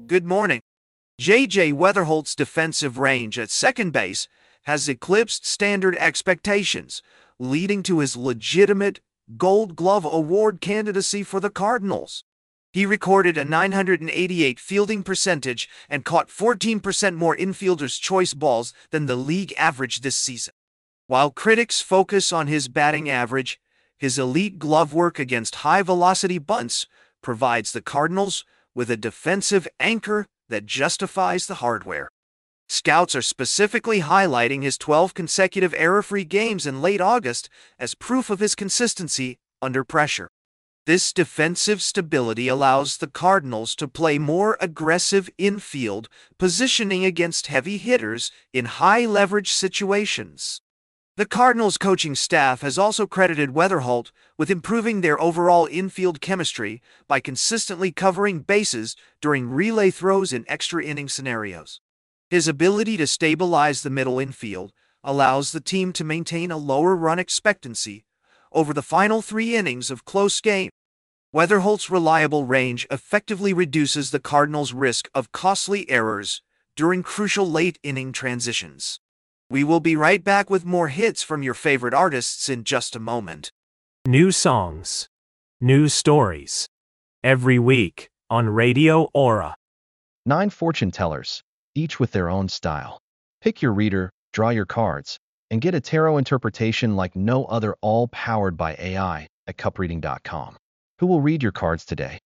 Good morning. J.J. Weatherholt's defensive range at second base has eclipsed standard expectations, leading to his legitimate Gold Glove Award candidacy for the Cardinals. He recorded a .988 fielding percentage and caught 14% more infielders' choice balls than the league average this season. While critics focus on his batting average, his elite glove work against high-velocity bunts provides the Cardinals with a defensive anchor that justifies the hardware. Scouts are specifically highlighting his 12 consecutive error-free games in late August as proof of his consistency under pressure. This defensive stability allows the Cardinals to play more aggressive infield positioning against heavy hitters in high-leverage situations. The Cardinals' coaching staff has also credited Weatherholt with improving their overall infield chemistry by consistently covering bases during relay throws in extra-inning scenarios. His ability to stabilize the middle infield allows the team to maintain a lower run expectancy over the final 3 innings of close game. Weatherholt's reliable range effectively reduces the Cardinals' risk of costly errors during crucial late-inning transitions. We will be right back with more hits from your favorite artists in just a moment. New songs, new stories. Every week on Radio Aura. 9 fortune tellers, each with their own style. Pick your reader, draw your cards, and get a tarot interpretation like no other, all powered by AI at cupreading.com. Who will read your cards today?